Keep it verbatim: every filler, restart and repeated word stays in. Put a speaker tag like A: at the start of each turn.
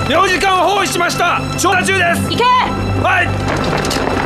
A: 領事館を包囲しました。調査中です。
B: 行け。
A: はい。